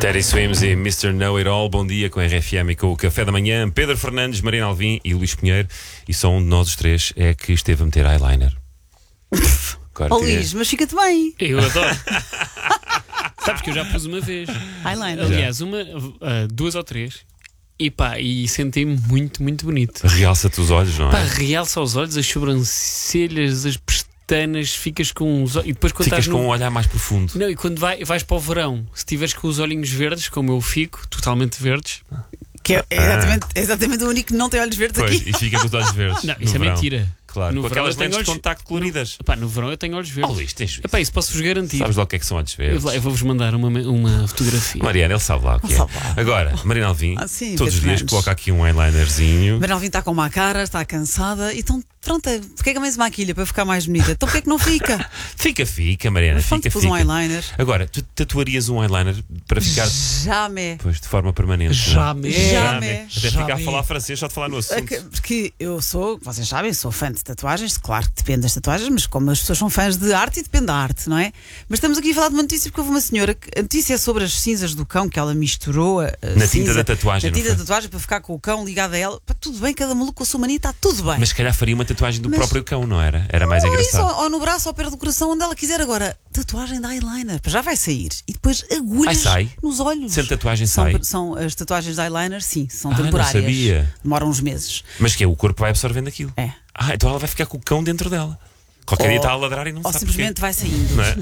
Teddy Swims e Mr. Know It All. Bom dia com a RFM e com o Café da Manhã. Pedro Fernandes, Marina Alvim e Luís Pinheiro. E só um de nós os três é que esteve a meter eyeliner. Oh Luís, mas fica-te bem. Eu adoro. Sabes que eu já pus uma vez. Eyeliner. Aliás, duas ou três. E senti-me muito, muito bonito. Realça-te os olhos, não é? Pá, realça os olhos, as sobrancelhas, as pestanas, ficas com os olhos. E depois quando Ficas estás com um olhar mais profundo. Não, e quando vais para o verão, se tiveres com os olhinhos verdes, como eu fico, totalmente verdes. Que é exatamente o único que não tem olhos verdes Pois, aqui. e fica com os olhos verdes. Não, no isso é verão. mentira. Claro, No com verão aquelas eu tenho lentes de olhos- contacto coloridas. Pá, no verão eu tenho olhos verdes. Luís, tens Epá, isso posso-vos garantir. Sabes lá o que é que são olhos verdes? Eu vou-vos mandar uma fotografia. Mariana, ele sabe lá o que é. Sabe lá. Agora, Marina Alvim, Sim, todos os Pedro dias Fernandes. coloca aqui um eyelinerzinho. Mas Alvim está com má cara, está cansada. Então, pronto, porquê que a mãe se maquilha para ficar mais bonita? Então porquê que não fica? Fica, Mariana, Pronto, fica. pus um eyeliner. Agora, tu tatuarias um eyeliner para ficar Jamais. depois de forma permanente? Jamais. Jamais. Até ficar a Jamais. falar francês só de falar no assunto. Porque eu sou, vocês sabem, sou fã de tatuagens. Claro que depende das tatuagens, mas como as pessoas são fãs de arte, e depende da arte, não é? Mas estamos aqui a falar de uma notícia porque houve uma senhora que a notícia é sobre as cinzas do cão que ela misturou Na tinta da tatuagem, na não tinta da foi? tatuagem para ficar com o cão ligado a ela. Pá, tudo bem, cada maluco com a sua mania, está tudo bem. Mas se calhar faria uma tatuagem do Mas- próprio cão, não era? Era mais Ou isso, engraçado. ou no braço, ou perto do coração, onde ela quiser. Agora, tatuagem de eyeliner, já vai sair. E depois agulhas sai? nos olhos. Sempre tatuagem são, sai? são as tatuagens de eyeliner, sim, são Não temporárias. sabia. Demoram uns meses. Mas que é? O corpo vai absorvendo aquilo. É. Então ela vai ficar com o cão dentro dela. Qualquer dia está a ladrar e não Ou sabe simplesmente vai saindo. porquê. Não é?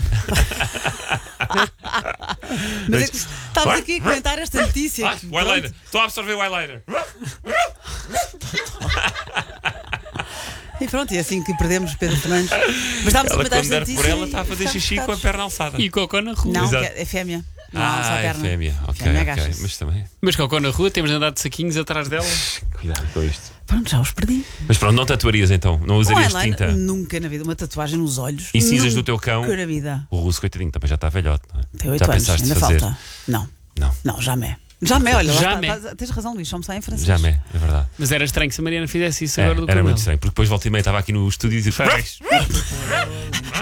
Mas é que estamos aqui a comentar esta notícia. Ah, o eyeliner. Estou a absorver o eyeliner. E pronto, é assim que perdemos Pedro Fernandes. Mas estávamos a Ela, comentar quando esta der notícia. por ela, e está a fazer ficámos xixi com a chocados. perna alçada. E cocó na rua. Não, Exato. é fêmea. Não, só é perna. fêmea. Ok, Fêmea ok. agacha-se. Mas também. Mas cocó na rua, temos de andar de saquinhos atrás dela. Cuidado com isto. Pronto, já os perdi. Mas pronto, não tatuarias então? Não Um usarias eyeliner, tinta? nunca na vida. Uma tatuagem nos olhos. E cinzas Nunca do teu cão? na vida. O russo, coitadinho, também já está velhote, não é? Tem 8 já anos, pensaste ainda fazer? falta. Não, Não, jamais. Jamais, olha, lá Jamais. tens razão, Luís, só me sai em francês. jamais, é verdade. Mas era estranho se a Mariana fizesse isso É, agora do era cão muito dela. estranho, porque depois volta e meia estava aqui no estúdio e dizia: Faz.